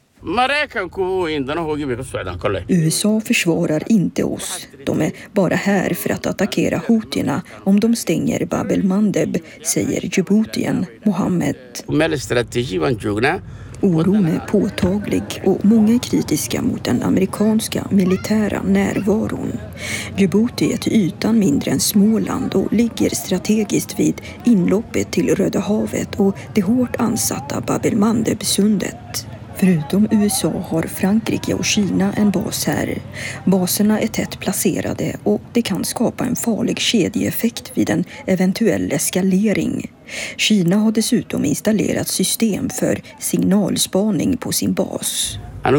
USA försvarar inte oss. De är bara här för att attackera houthierna om de stänger Bab el-Mandeb, säger Djiboutien Mohammed. Oron är påtaglig och många är kritiska mot den amerikanska militära närvaron. Djibouti är till ytan mindre än Småland och ligger strategiskt vid inloppet till Röda havet och det hårt ansatta Bab el-Mandeb-sundet. Förutom USA har Frankrike och Kina en bas här. Baserna är tätt placerade och det kan skapa en farlig kedjeeffekt vid en eventuell eskalering. Kina har dessutom installerat system för signalspaning på sin bas.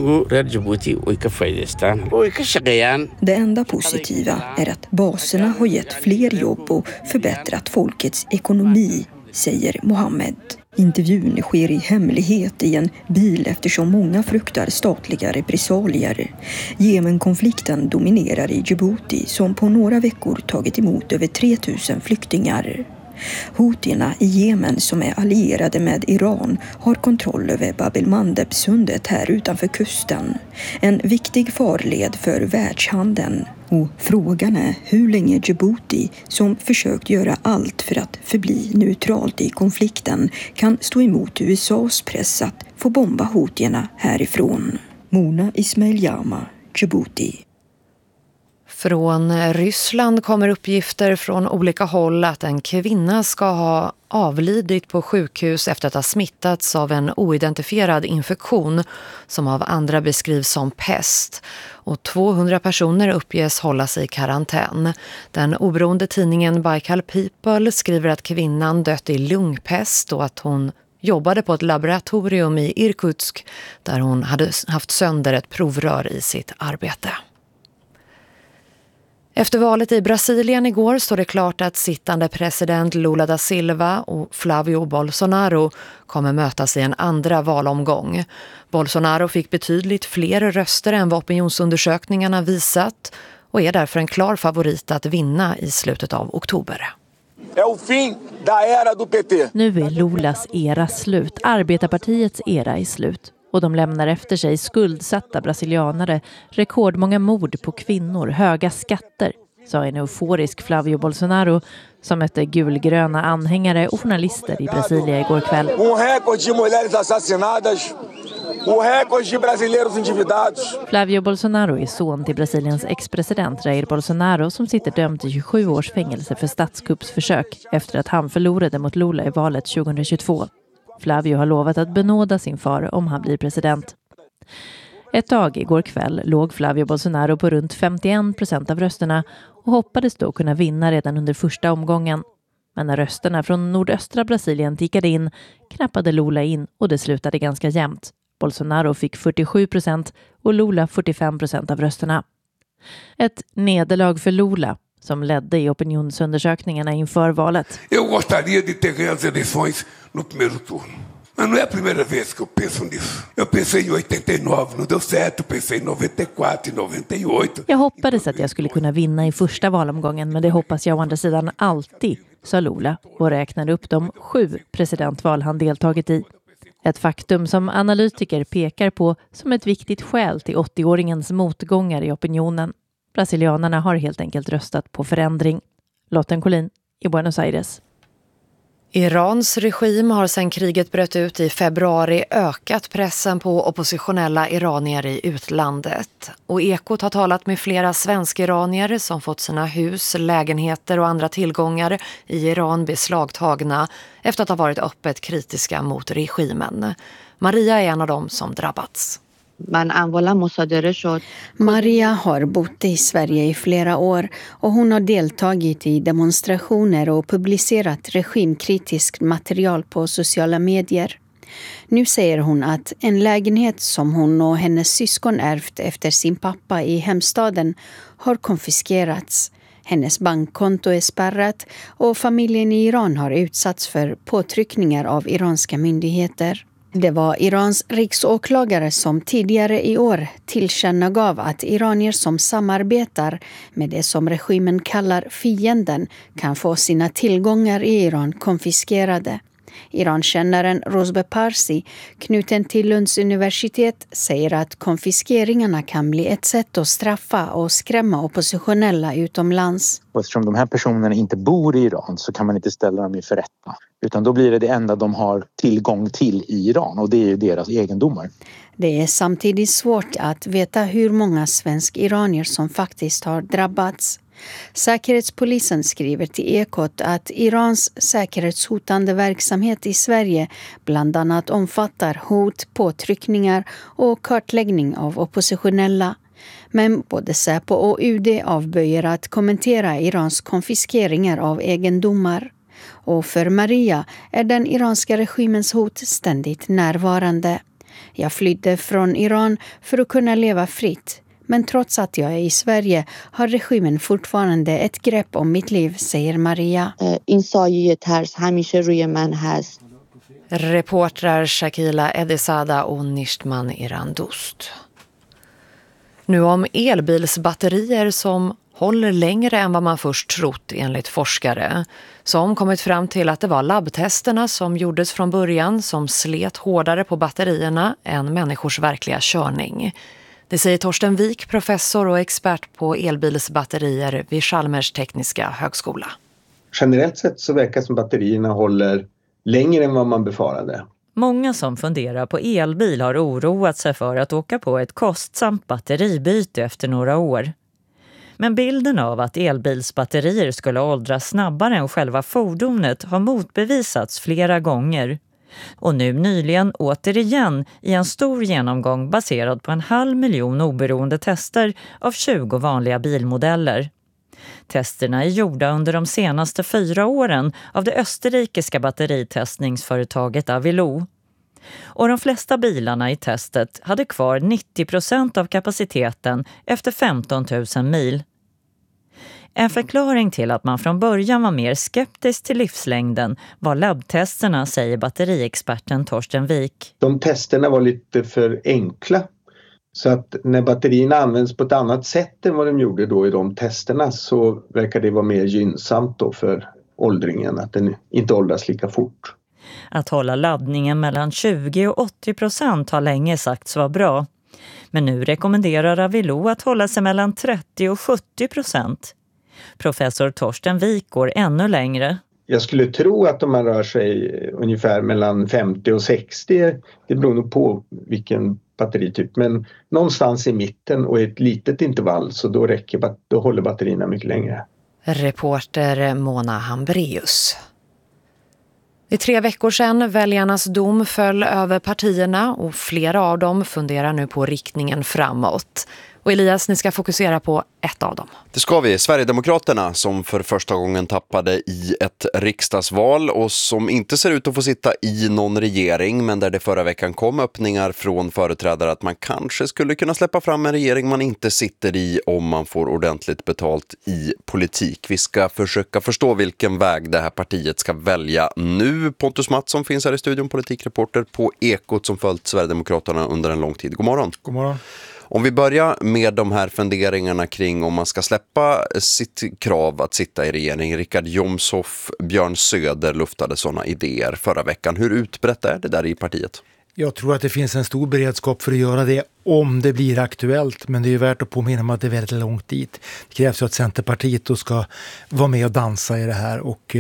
Det enda positiva är att baserna har gett fler jobb och förbättrat folkets ekonomi, säger Mohammed. Intervjun sker i hemlighet i en bil eftersom många fruktar statliga repressalier. Jemenkonflikten dominerar i Djibouti som på några veckor tagit emot över 3000 flyktingar. Houthierna i Jemen som är allierade med Iran har kontroll över Bab el-Mandeb-sundet här utanför kusten. En viktig farled för världshandeln. Och frågan är hur länge Djibouti, som försökt göra allt för att förbli neutralt i konflikten, kan stå emot USAs press att få bomba houthierna härifrån. Mona Ismail Jama, Djibouti. Från Ryssland kommer uppgifter från olika håll att en kvinna ska ha avlidit på sjukhus efter att ha smittats av en oidentifierad infektion som av andra beskrivs som pest. Och 200 personer uppges hålla sig i karantän. Den oberoende tidningen Baikal People skriver att kvinnan dött i lungpest och att hon jobbade på ett laboratorium i Irkutsk där hon hade haft sönder ett provrör i sitt arbete. Efter valet i Brasilien igår står det klart att sittande president Lula da Silva och Flavio Bolsonaro kommer mötas i en andra valomgång. Bolsonaro fick betydligt fler röster än vad opinionsundersökningarna visat och är därför en klar favorit att vinna i slutet av oktober. Nu är Lulas era slut, Arbetarpartiets era är slut. Och de lämnar efter sig skuldsatta brasilianare, rekordmånga mord på kvinnor, höga skatter, sa en euforisk Flavio Bolsonaro som mötte gulgröna anhängare och journalister i Brasilia igår kväll. Flavio Bolsonaro är son till Brasiliens ex-president Jair Bolsonaro som sitter dömd till 27 års fängelse för statskuppsförsök efter att han förlorade mot Lula i valet 2022. Flavio har lovat att benåda sin far om han blir president. Ett tag igår kväll låg Flavio Bolsonaro på runt 51% av rösterna och hoppades då kunna vinna redan under första omgången. Men när rösterna från nordöstra Brasilien tickade in knappade Lula in och det slutade ganska jämnt. Bolsonaro fick 47% och Lula 45% av rösterna. Ett nederlag för Lula som ledde i opinionsundersökningarna inför valet. Jag gostaria de ter ganho as eleições no primeiro turno. Men não é a primeira vez que eu penso nisso. Jag pensei i 89, não deu certo, pensei i 94, 98. Jag hoppades att jag skulle kunna vinna i första valomgången, men det hoppas jag å andra sidan alltid, sa Lula och räknade upp de 7 presidentval han deltagit i. Ett faktum som analytiker pekar på som ett viktigt skäl till 80-åringens motgångar i opinionen. Brasilianerna har helt enkelt röstat på förändring. Lotten Collin i Buenos Aires. Irans regim har sedan kriget bröt ut i februari ökat pressen på oppositionella iranier i utlandet. Och Ekot har talat med flera svensk-iranier som fått sina hus, lägenheter och andra tillgångar i Iran beslagtagna efter att ha varit öppet kritiska mot regimen. Maria är en av dem som drabbats. Maria har bott i Sverige i flera år och hon har deltagit i demonstrationer och publicerat regimkritiskt material på sociala medier. Nu säger hon att en lägenhet som hon och hennes syskon ärvt efter sin pappa i hemstaden har konfiskerats. Hennes bankkonto är spärrat och familjen i Iran har utsatts för påtryckningar av iranska myndigheter. Det var Irans riksåklagare som tidigare i år tillkännagav att iranier som samarbetar med det som regimen kallar fienden kan få sina tillgångar i Iran konfiskerade. Irankännaren Rozbe Parsi, knuten till Lunds universitet, säger att konfiskeringarna kan bli ett sätt att straffa och skrämma oppositionella utomlands. Och eftersom de här personerna inte bor i Iran så kan man inte ställa dem inför rätta. Utan då blir det enda de har tillgång till i Iran och det är ju deras egendomar. Det är samtidigt svårt att veta hur många svensk-iranier som faktiskt har drabbats. Säkerhetspolisen skriver till Ekot att Irans säkerhetshotande verksamhet i Sverige bland annat omfattar hot, påtryckningar och kartläggning av oppositionella. Men både Säpo och UD avböjer att kommentera Irans konfiskeringar av egendomar. Och för Maria är den iranska regimens hot ständigt närvarande. Jag flydde från Iran för att kunna leva fritt. Men trots att jag är i Sverige har regimen fortfarande ett grepp om mitt liv, säger Maria. Reportrar Shakila Edisada och Nishtman Irandust. Nu om elbilsbatterier som håller längre än vad man först trott enligt forskare. Som kommit fram till att det var labbtesterna som gjordes från början som slet hårdare på batterierna än människors verkliga körning. Det säger Torsten Wik, professor och expert på elbilsbatterier vid Chalmers tekniska högskola. Generellt sett så verkar som batterierna håller längre än vad man befarade. Många som funderar på elbil har oroat sig för att åka på ett kostsamt batteribyte efter några år. Men bilden av att elbilsbatterier skulle åldras snabbare än själva fordonet har motbevisats flera gånger. Och nu nyligen återigen i en stor genomgång baserad på 500 000 oberoende tester av 20 vanliga bilmodeller. Testerna är gjorda under de senaste 4 åren av det österrikiska batteritestningsföretaget Avilo. Och de flesta bilarna i testet hade kvar 90% av kapaciteten efter 15 000 mil. En förklaring till att man från början var mer skeptisk till livslängden var labbtesterna, säger batteriexperten Torsten Wik. De testerna var lite för enkla. Så att när batterierna används på ett annat sätt än vad de gjorde då i de testerna så verkar det vara mer gynnsamt då för åldringen, att den inte åldras lika fort. Att hålla laddningen mellan 20 och 80% har länge sagts vara bra. Men nu rekommenderar Avilo att hålla sig mellan 30 och 70%. Professor Torsten Wik går ännu längre. Jag skulle tro att om man rör sig ungefär mellan 50 och 60, det beror nog på vilken batterityp, men någonstans i mitten och i ett litet intervall, så då håller batterierna mycket längre. Reporter Mona Hambreus. Det är 3 veckor sedan väljarnas dom föll över partierna och flera av dem funderar nu på riktningen framåt. Och Elias, ni ska fokusera på ett av dem. Det ska vi. Sverigedemokraterna som för första gången tappade i ett riksdagsval och som inte ser ut att få sitta i någon regering, men där det förra veckan kom öppningar från företrädare att man kanske skulle kunna släppa fram en regering man inte sitter i om man får ordentligt betalt i politik. Vi ska försöka förstå vilken väg det här partiet ska välja nu. Pontus Mattsson finns här i studion, politikreporter på Ekot som följt Sverigedemokraterna under en lång tid. God morgon. God morgon. Om vi börjar med de här funderingarna kring om man ska släppa sitt krav att sitta i regering. Richard Jomshof, Björn Söder luftade sådana idéer förra veckan. Hur utbrett är det där i partiet? Jag tror att det finns en stor beredskap för att göra det om det blir aktuellt, men det är ju värt att påminna om att det är väldigt långt dit. Det krävs ju att Centerpartiet då ska vara med och dansa i det här och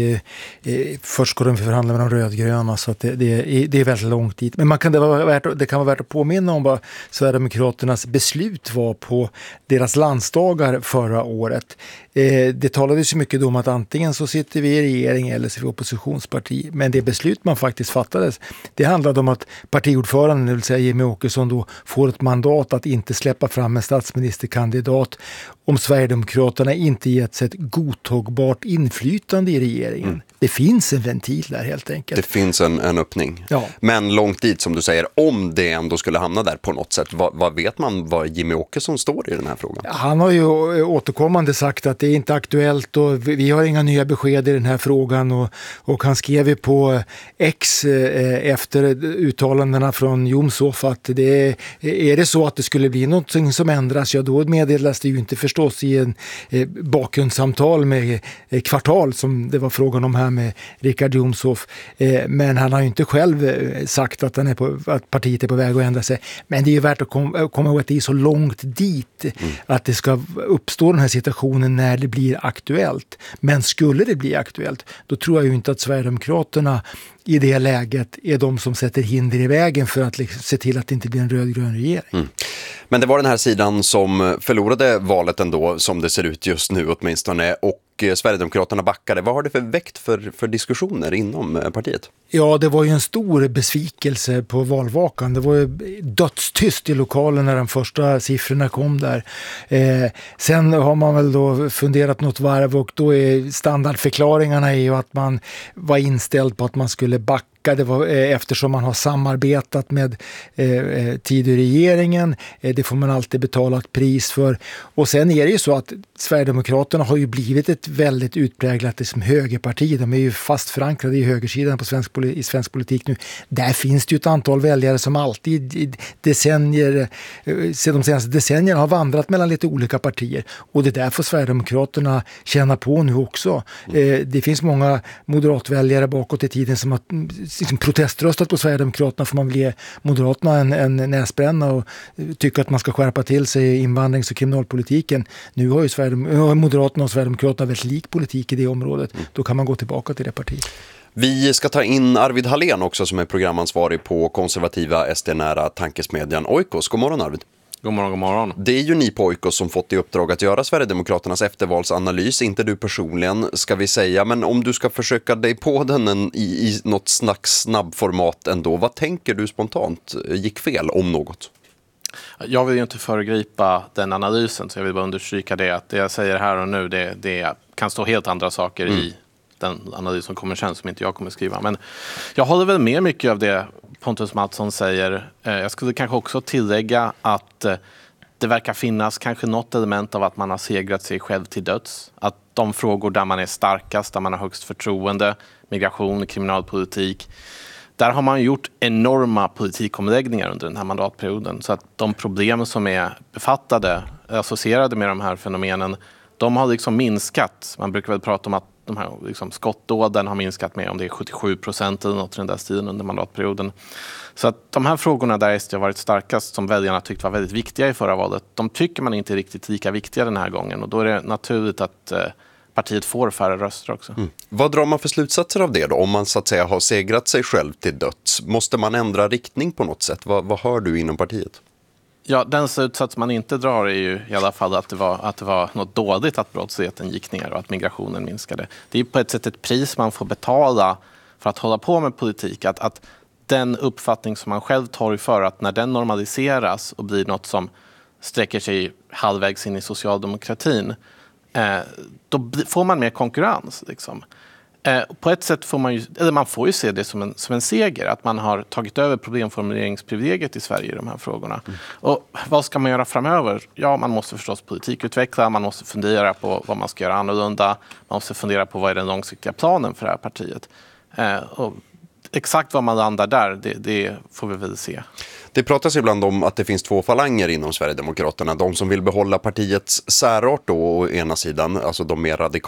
först ska de förhandla med de rödgröna, så att det är väldigt långt dit. Men det kan vara värt att påminna om vad Sverigedemokraternas beslut var på deras landsdagar förra året. Det talades ju mycket om att antingen så sitter vi i regering eller så är vi oppositionsparti, men det beslut man faktiskt fattades, det handlade om att partiordföranden, det vill säga Jimmie Åkesson, då får ett mandat att inte släppa fram en statsministerkandidat om Sverigedemokraterna inte getts ett godtagbart inflytande i regeringen. Mm. Det finns en ventil där helt enkelt. Det finns en öppning. Ja. Men långt dit som du säger, om det ändå skulle hamna där på något sätt, vad vet man vad Jimmie Åkesson står i den här frågan? Han har ju återkommande sagt att det är inte aktuellt och vi har inga nya besked i den här frågan och han skrev ju på X efter uttalandena från Jomshof att är det så att det skulle bli någonting som ändras, ja då meddelas det ju inte förstås i en bakgrundssamtal med Kvartal som det var frågan om här med Richard Jomshof, men han har ju inte själv sagt att att partiet är på väg att ändra sig. Men det är ju värt att komma ihåg att det är så långt dit att det ska uppstå den här situationen när det blir aktuellt. Men skulle det bli aktuellt, då tror jag ju inte att Sverigedemokraterna i det läget är de som sätter hinder i vägen för att se till att det inte blir en rödgrön regering. Mm. Men det var den här sidan som förlorade valet ändå, som det ser ut just nu åtminstone, och Sverigedemokraterna backade. Vad har det för väckt för diskussioner inom partiet? Ja, det var ju en stor besvikelse på valvakan. Det var ju dödstyst i lokalen när de första siffrorna kom där. Sen har man väl då funderat något varv och då är standardförklaringarna är ju att man var inställd på att man skulle backa. Det var eftersom man har samarbetat med tid i regeringen. Det får man alltid betala ett pris för. Och sen är det ju så att Sverigedemokraterna har ju blivit ett väldigt utpräglat som högerparti. De är ju fast förankrade i högersidan i svensk politik nu. Där finns det ju ett antal väljare som alltid i decennier, de senaste decennierna har vandrat mellan lite olika partier. Och det där får Sverigedemokraterna känna på nu också. Det finns många moderatväljare bakåt i tiden som har proteströstat på Sverigedemokraterna, för man vill ge Moderaterna en näsbränna och tycker att man ska skärpa till sig i invandrings- och kriminalpolitiken. Nu har ju Moderaterna och Sverigedemokraterna väldigt lik politik i det området. Då kan man gå tillbaka till det partiet. Vi ska ta in Arvid Hallén också som är programansvarig på konservativa SD-nära tankesmedjan Oikos. God morgon Arvid. God morgon, god morgon. Det är ju ni på Oikos som fått i uppdrag att göra Sverigedemokraternas eftervalsanalys, inte du personligen ska vi säga, men om du ska försöka dig på den i något snabbformat ändå, vad tänker du spontant gick fel om något? Jag vill ju inte föregripa den analysen, så jag vill bara understryka det att det jag säger här och nu, det kan stå helt andra saker i den analys som kommer sen som inte jag kommer skriva. Men jag håller väl med mycket av det Pontus Mattsson säger. Jag skulle kanske också tillägga att det verkar finnas kanske något element av att man har segrat sig själv till döds. Att de frågor där man är starkast, där man har högst förtroende, migration, kriminalpolitik, där har man gjort enorma politikomläggningar under den här mandatperioden. Så att de problem som är befattade, associerade med de här fenomenen, de har liksom minskat. Man brukar väl prata om att de här liksom skottdåden har minskat med om det är 77% eller något i den där stilen under mandatperioden. Så att de här frågorna där SD har varit starkast, som väljarna tyckte var väldigt viktiga i förra valet, de tycker man inte är riktigt lika viktiga den här gången. Och då är det naturligt att partiet får färre röster också. Vad drar man för slutsatser av det då? Om man så att säga har segrat sig själv till döds, måste man ändra riktning på något sätt? Vad hör du inom partiet? Ja, den slutsats man inte drar är ju i alla fall att det var något dåligt att brottsligheten gick ner och att migrationen minskade. Det är på ett sätt ett pris man får betala för att hålla på med politik. Att den uppfattning som man själv tar för att när den normaliseras och blir något som sträcker sig halvvägs in i socialdemokratin, då får man mer konkurrens. Liksom. På ett sätt får man får ju se det som en seger, att man har tagit över problemformuleringsprivilegiet i Sverige i de här frågorna. Och vad ska man göra framöver? Ja, man måste förstås politikutveckla, man måste fundera på vad man ska göra annorlunda, man måste fundera på vad är den långsiktiga planen för det här partiet. Och exakt vad man landar där, det får vi väl se. Det pratas ibland om att det finns två falanger inom Sverigedemokraterna. De som vill behålla partiets särart då, å ena sidan, alltså de mer radikala